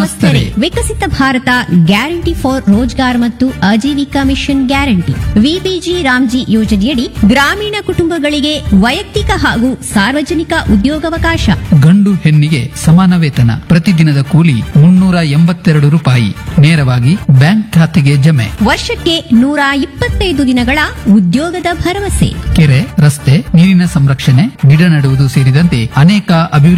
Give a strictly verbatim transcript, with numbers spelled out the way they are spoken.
ಸಮಸ್ತರೇ. Viksit Bharat guarantee for Rozgar ಮತ್ತು Aajeevika mission guarantee VBG Ramji ಯೋಜನೆಯಡಿ ಗ್ರಾಮೀಣ ಕುಟುಂಬಗಳಿಗೆ ವೈಯಕ್ತಿಕ ಹಾಗೂ ಸಾರ್ವಜನಿಕ ಉದ್ಯೋಗಾವಕಾಶ. ಗಂಡು ಹೆಣ್ಣಿಗೆ ಸಮಾನ ವೇತನ, ಪ್ರತಿದಿನದ ಕೂಲಿ ಮುನ್ನೂರ ಎಂಬತ್ತೆರಡು ರೂಪಾಯಿ, ನೇರವಾಗಿ ಬ್ಯಾಂಕ್ ಖಾತೆಗೆ ಜಮೆ. ವರ್ಷಕ್ಕೆ ನೂರ ಇಪ್ಪತ್ತೈದು ದಿನಗಳ ಉದ್ಯೋಗದ ಭರವಸೆ. ಕೆರೆ, ರಸ್ತೆ, ನೀರಿನ ಸಂರಕ್ಷಣೆ, ಗಿಡ ನೆಡುವುದು ಸೇರಿದಂತೆ ಅನೇಕ ಅಭಿವೃದ್ಧಿ